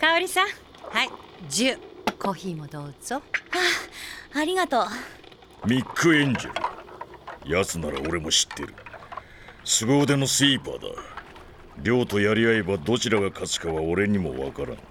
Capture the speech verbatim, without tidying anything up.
香織さん、はい、じゅう。コーヒーもどうぞ。 あ、ありがとう。ミック・エンジェル。奴なら俺も知ってる。凄腕のスイーパーだ。亮とやり合えばどちらが勝つかは俺にもわからん。